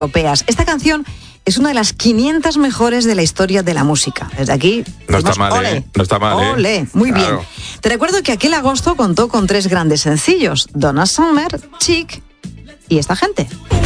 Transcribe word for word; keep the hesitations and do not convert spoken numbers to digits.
europeas. Esta canción es una de las quinientas mejores de la historia de la música. Desde aquí, no está mal, ole, ¿eh? No está mal, ole, ¿eh? Muy Claro. bien. Te recuerdo que aquel agosto contó con tres grandes sencillos: Donna Summer, Chic y Esta Gente.